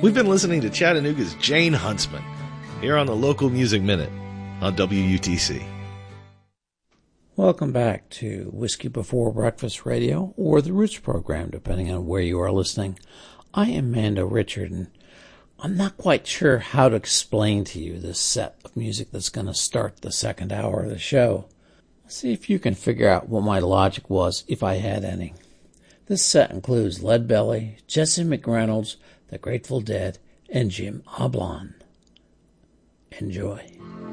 We've been listening to Chattanooga's Jane Huntsman here on the Local Music Minute on WUTC. Welcome back to Whiskey Before Breakfast Radio, or the Roots program, depending on where you are listening. I am Mando Richard, and I'm not quite sure how to explain to you this set of music that's going to start the second hour of the show. Let's see if you can figure out what my logic was, if I had any. This set includes Lead Belly, Jesse McReynolds, The Grateful Dead, and Jim Ablon. Enjoy.